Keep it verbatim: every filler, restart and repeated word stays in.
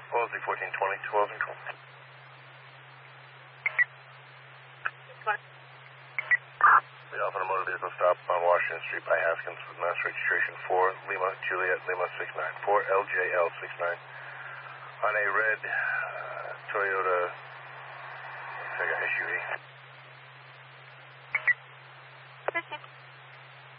Wellesley fourteen twenty, twelve and twelve. The Alpha motor vehicle stop on Washington Street by Haskins with mass registration for Lima, Juliet, Lima six nine four L J L six nine on a red uh, Toyota, looks like a S U V.